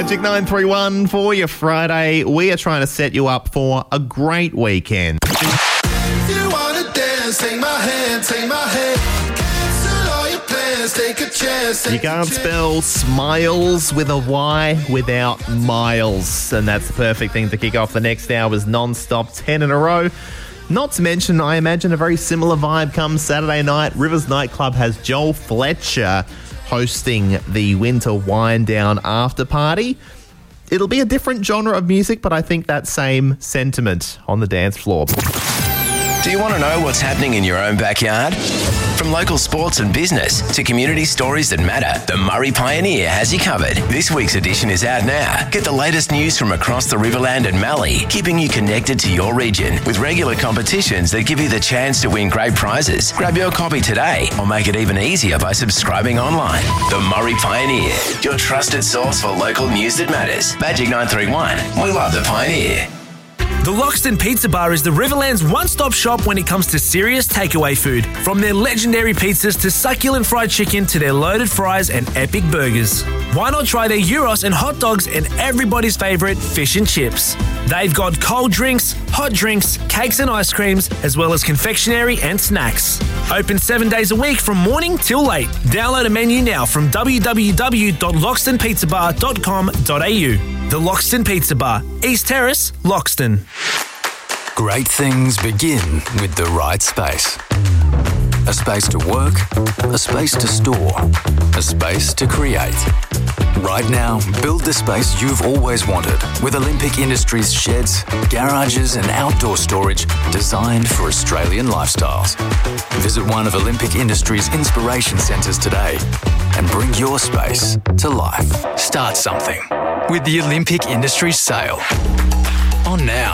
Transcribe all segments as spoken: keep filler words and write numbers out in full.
Magic nine three one for your Friday. We are trying to set you up for a great weekend. If you wanna dance, take my hand, take my hand. Cancel all your plans, take a chance. Take You can't spell smiles with a Y without miles. And that's the perfect thing to kick off the next hour's non-stop ten in a row. Not to mention, I imagine a very similar vibe comes Saturday night. Rivers Nightclub has Joel Fletcher hosting the Winter Wind Down after party. It'll be a different genre of music, but I think that same sentiment on the dance floor. Do you want to know what's happening in your own backyard? From local sports and business to community stories that matter, the Murray Pioneer has you covered. This week's edition is out now. Get the latest news from across the Riverland and Mallee, keeping you connected to your region with regular competitions that give you the chance to win great prizes. Grab your copy today or make it even easier by subscribing online. The Murray Pioneer, your trusted source for local news that matters. Magic nine three one. We love the Pioneer. The Loxton Pizza Bar is the Riverland's one-stop shop when it comes to serious takeaway food. From their legendary pizzas to succulent fried chicken to their loaded fries and epic burgers. Why not try their gyros and hot dogs and everybody's favourite fish and chips? They've got cold drinks, hot drinks, cakes and ice creams, as well as confectionery and snacks. Open seven days a week from morning till late. Download a menu now from w w w dot loxton pizza bar dot com dot a u. The Loxton Pizza Bar, East Terrace, Loxton. Great things begin with the right space. A space to work, a space to store, a space to create. Right now, build the space you've always wanted with Olympic Industries sheds, garages and outdoor storage designed for Australian lifestyles. Visit one of Olympic Industries' inspiration centres today and bring your space to life. Start something with the Olympic Industries sale. On now.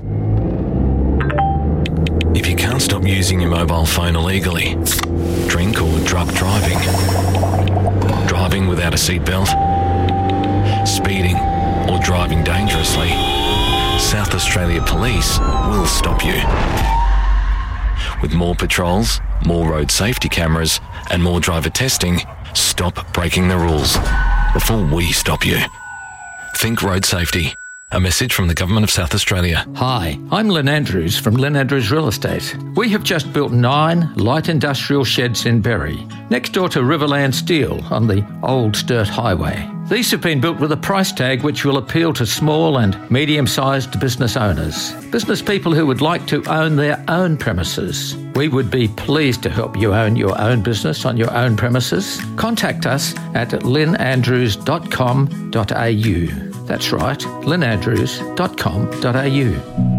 If you can't stop using your mobile phone illegally, drink or drug driving, driving without a seatbelt, speeding or driving dangerously, South Australia Police will stop you. With more patrols, more road safety cameras and more driver testing, stop breaking the rules before we stop you. Think road safety. A message from the Government of South Australia. Hi, I'm Lynn Andrews from Lynn Andrews Real Estate. We have just built nine light industrial sheds in Berry, next door to Riverland Steel on the Old Sturt Highway. These have been built with a price tag which will appeal to small and medium-sized business owners, business people who would like to own their own premises. We would be pleased to help you own your own business on your own premises. Contact us at lynn andrews dot com dot a u. That's right, lynn andrews dot com dot a u.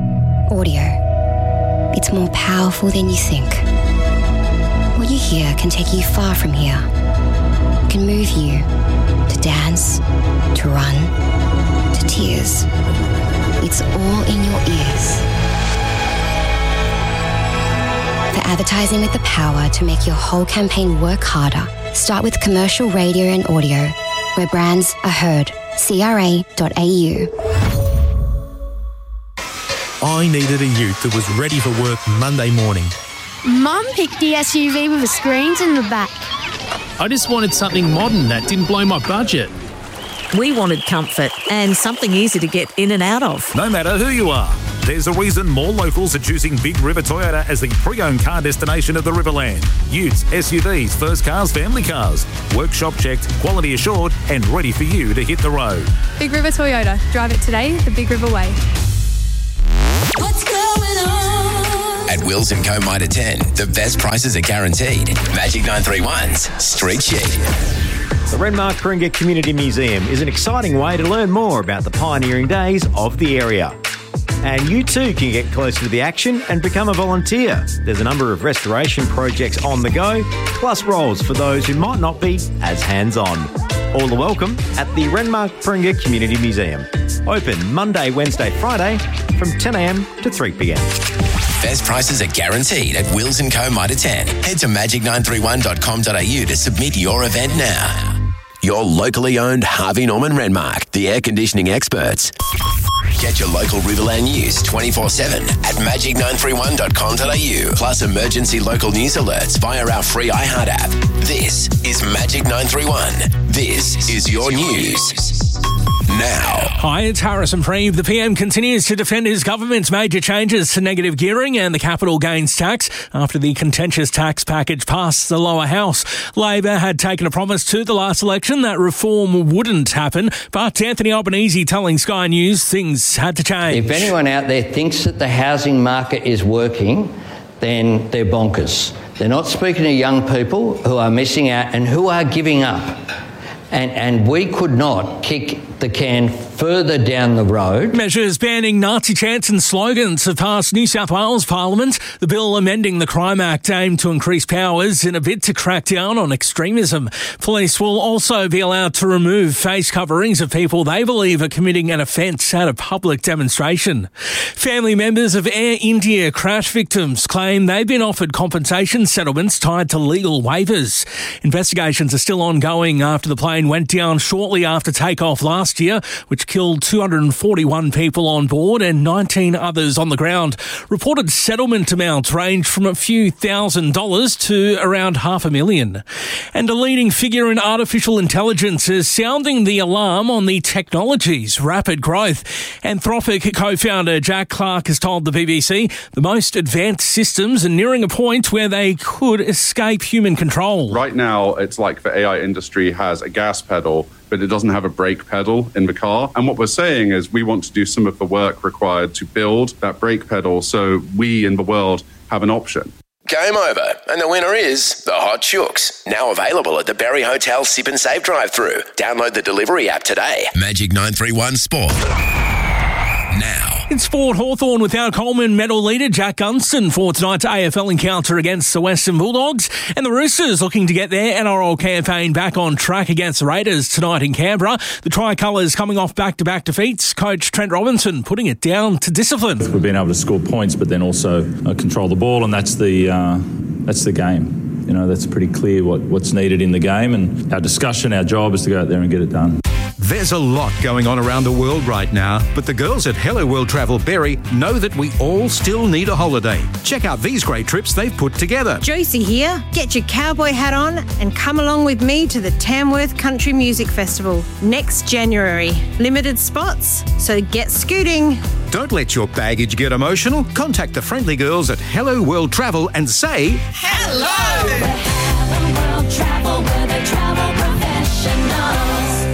Audio. It's more powerful than you think. What you hear can take you far from here. It can move you to dance, to run, to tears. It's all in your ears. For advertising with the power to make your whole campaign work harder, start with commercial radio and audio, where brands are heard. c r a dot a u. I needed a ute that was ready for work Monday morning. Mum picked the S U V with the screens in the back. I just wanted something modern that didn't blow my budget. We wanted comfort and something easy to get in and out of. No matter who you are, there's a reason more locals are choosing Big River Toyota as the pre-owned car destination of the Riverland. Utes, S U Vs, first cars, family cars. Workshop checked, quality assured and ready for you to hit the road. Big River Toyota. Drive it today the Big River way. What's going on? At Wills and Co. Mitre ten, the best prices are guaranteed. Magic nine three one's Street Sheet. The Renmark Coringa Community Museum is an exciting way to learn more about the pioneering days of the area. And you too can get closer to the action and become a volunteer. There's a number of restoration projects on the go, plus roles for those who might not be as hands-on. All are welcome at the Renmark Coringa Community Museum. Open Monday, Wednesday, Friday from ten a m to three p m. Best prices are guaranteed at Wills and Co. Mitre ten. Head to magic nine three one dot com dot a u to submit your event now. Your locally owned Harvey Norman Renmark, the air conditioning experts. Get your local Riverland news twenty-four seven at magic nine three one dot com dot a u. Plus emergency local news alerts via our free iHeart app. This is Magic nine three one. This is your news. now. Hi, it's Harrison Preeve. The P M continues to defend his government's major changes to negative gearing and the capital gains tax after the contentious tax package passed the lower house. Labor had taken a promise to the last election that reform wouldn't happen, but Anthony Albanese telling Sky News things had to change. If anyone out there thinks that the housing market is working, then they're bonkers. They're not speaking to young people who are missing out and who are giving up. And, and we could not kick the can further down the road. Measures banning Nazi chants and slogans have passed New South Wales Parliament. The bill amending the Crime Act aimed to increase powers in a bid to crack down on extremism. Police will also be allowed to remove face coverings of people they believe are committing an offence at a public demonstration. Family members of Air India crash victims claim they've been offered compensation settlements tied to legal waivers. Investigations are still ongoing after the plane went down shortly after takeoff last year, which killed two hundred forty-one people on board and nineteen others on the ground. Reported settlement amounts range from a few thousand dollars to around half a million. And a leading figure in artificial intelligence is sounding the alarm on the technology's rapid growth. Anthropic co-founder Jack Clark has told the B B C the most advanced systems are nearing a point where they could escape human control. Right now, it's like the A I industry has a gas pedal, but it doesn't have a brake pedal in the car. And what we're saying is we want to do some of the work required to build that brake pedal so we in the world have an option. Game over, and the winner is the Hot Chooks. Now available at the Berry Hotel Sip and Save drive-through. Download the delivery app today. Magic nine three one Sport. Now. In sport, Hawthorn without Coleman medal leader Jack Gunston for tonight's A F L encounter against the Western Bulldogs, and the Roosters looking to get their N R L campaign back on track against the Raiders tonight in Canberra. The Tricolours coming off back-to-back defeats. Coach Trent Robinson putting it down to discipline. We've been able to score points, but then also uh, control the ball, and that's the uh, that's the game. You know, that's pretty clear what, what's needed in the game, and our discussion, our job is to go out there and get it done. There's a lot going on around the world right now, but the girls at Hello World Travel Berry know that we all still need a holiday. Check out these great trips they've put together. Josie here. Get your cowboy hat on and come along with me to the Tamworth Country Music Festival next January. Limited spots, so get scooting. Don't let your baggage get emotional. Contact the friendly girls at Hello World Travel and say Hello! Hello World Travel, where they travel professionals.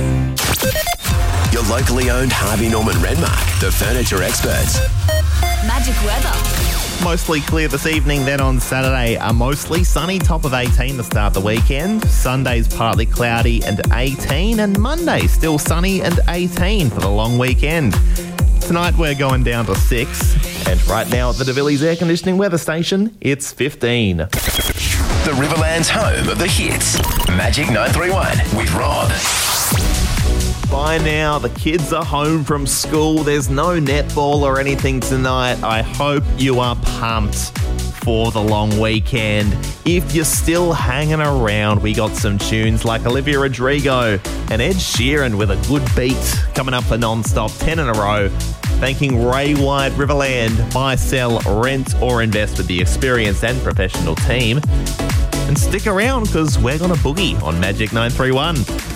Your locally owned Harvey Norman Renmark, the furniture experts. Magic weather. Mostly clear this evening, then on Saturday, a mostly sunny top of eighteen to start the weekend. Sunday's partly cloudy and eighteen, and Monday still sunny and eighteen for the long weekend. Tonight we're going down to six, and right now at the De Villiers Air Conditioning weather station, it's fifteen. The Riverland's home of the hits. Magic nine three one with Rob. By now, the kids are home from school. There's no netball or anything tonight. I hope you are pumped for the long weekend. If you're still hanging around, we got some tunes like Olivia Rodrigo and Ed Sheeran with a good beat coming up for non-stop, ten in a row. Thanking Ray White Riverland. Buy, sell, rent or invest with the experienced and professional team. And stick around because we're going to boogie on Magic nine three one.